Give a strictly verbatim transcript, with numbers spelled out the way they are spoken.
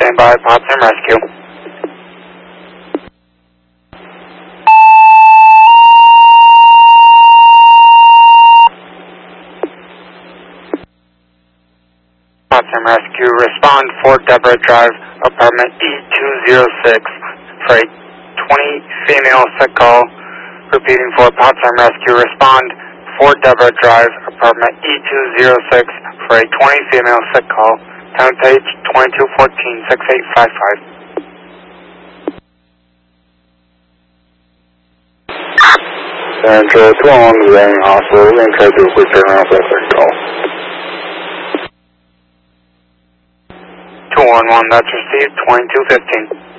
stand by, Potsdam Rescue. Potsdam Rescue, respond for Deborah Drive, apartment E two zero six, for a twenty female sick call. Repeating for Potsdam Rescue, respond for Deborah Drive, apartment E two zero six, for a twenty female sick call. Town page twenty-two fourteen, six eight five five. Central two one one, Reading Hospital, and try to quick turnaround for that second call. two one one, that's received, twenty-two fifteen.